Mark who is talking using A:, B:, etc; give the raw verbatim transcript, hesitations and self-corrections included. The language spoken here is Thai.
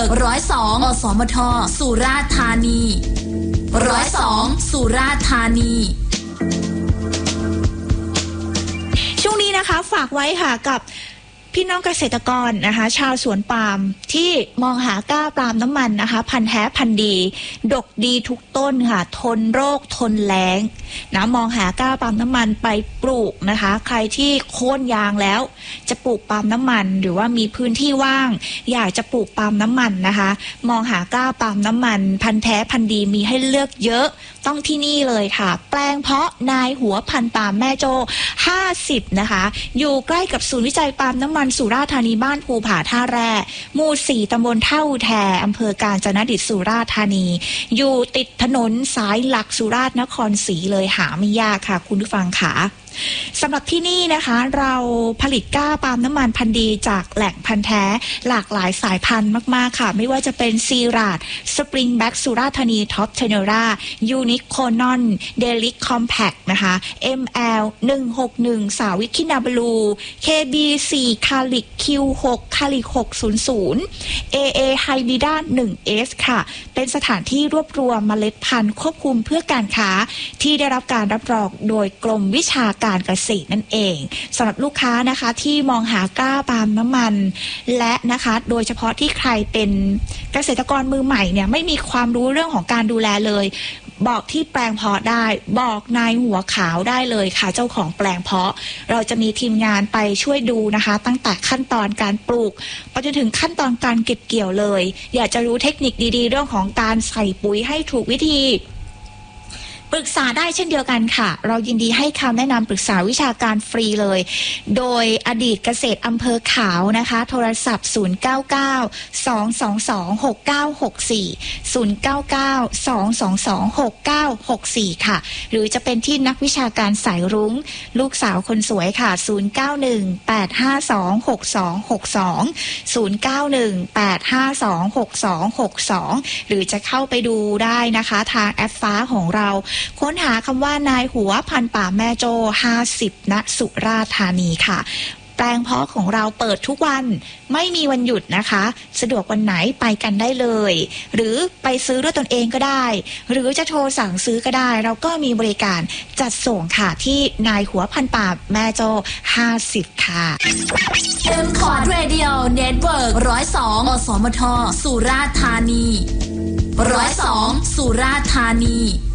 A: ร์กร้อยสองอสมทสุราษฎร์ธานีร้อยสองสุราษฎร์ธานี
B: ช่วงนี้นะคะฝากไว้ค่ะกับพี่น้องเกษตรกรนะคะชาวสวนปาล์มที่มองหาก้าปาล์มน้ำมันนะคะพันธุ์แท้พันธุ์ดีดกดีทุกต้นค่ะทนโรคทนแล้งนะมองหาก้าปาล์มน้ำมันไปปลูกนะคะใครที่โค่นยางแล้วจะปลูกปาล์มน้ำมันหรือว่ามีพื้นที่ว่างอยากจะปลูกปาล์มน้ำมันนะคะมองหาก้าปาล์มน้ำมันพันธุ์แท้พันธุ์ดีมีให้เลือกเยอะต้องที่นี่เลยค่ะแปลงเพาะนายหัวพันธุ์ปาล์มแม่โจ้ห้าสิบนะคะอยู่ใกล้กับศูนย์วิจัยปาล์มน้ำมันสุราษฎร์ธานีบ้านภูผาท่าแร่หมู่สี่ตำบลเท่าแทอำเภอกาญจนดิตสุราษฎร์ธานีอยู่ติดถนนสายหลักสุราษฎร์นครศรีเลยหาไม่ยากค่ะคุณผู้ฟังค่ะสำหรับที่นี่นะคะเราผลิตก้าปาล์มน้ำมันพันธุ์ดีจากแหล่งพันธุ์แท้หลากหลายสายพันธุ์มากๆค่ะไม่ว่าจะเป็นซีราดสปริงแบ็กสุราษฎร์ธานีท็อปเทเนรายูนิคโคนอนเดลิคคอมแพคนะคะ เอ็ม แอล หนึ่งหกหนึ่งสาวิคินาบลู เค บี สี่ คาลิก คิว หก คาลิก หกศูนย์ศูนย์ เอ เอ ไฮบริดา หนึ่ง เอส ค่ะเป็นสถานที่รวบรวมเมล็ดพันธุ์ควบคุมเพื่อการค้าที่ได้รับการรับรองโดยกรมวิชาการเกษตรนั่นเองสำหรับลูกค้านะคะที่มองหาก้าปาล์มน้ำมันและนะคะโดยเฉพาะที่ใครเป็นเกษตรกรมือใหม่เนี่ยไม่มีความรู้เรื่องของการดูแลเลยบอกที่แปลงเพาะได้บอกนายหัวขาวได้เลยค่ะเจ้าของแปลงเพาะเราจะมีทีมงานไปช่วยดูนะคะตั้งแต่ขั้นตอนการปลูกไปจนถึงขั้นตอนการเก็บเกี่ยวเลยอยากจะรู้เทคนิคดีๆเรื่องของการใส่ปุ๋ยให้ถูกวิธีปรึกษาได้เช่นเดียวกันค่ะเรายินดีให้คำแนะนำปรึกษาวิชาการฟรีเลยโดยอดีตเกษตรอำเภอขาวนะคะโทรศัพท์ศูนย์ เก้า เก้า สอง สอง สอง หก เก้า หก สี่ ศูนย์ เก้า เก้า สอง สอง สอง หก เก้า หก สี่ค่ะหรือจะเป็นที่นักวิชาการสายรุ้งลูกสาวคนสวยค่ะศูนย์ เก้า หนึ่ง แปด ห้า สอง หก สอง หก สอง ศูนย์ เก้า หนึ่ง แปด ห้า สอง หก สอง หก สองหรือจะเข้าไปดูได้นะคะทางแอปฟ้าของเราค้นหาคำว่านายหัวพันธุ์ป่าแม่โจ้ห้าสิบณสุราษฎร์ธานีค่ะแปลงเพาะของเราเปิดทุกวันไม่มีวันหยุดนะคะสะดวกวันไหนไปกันได้เลยหรือไปซื้อด้วยตนเองก็ได้หรือจะโทรสั่งซื้อก็ได้เราก็มีบริการจัดส่งค่ะที่นายหัวพันธุ์ป่าแม่โจ้ห้าสิบค่ะ
A: เอ็ม คอร์ด Radio Network ร้อยสองอสมทสุราษฎร์ธานีร้อยสองสุราษฎร์ธานี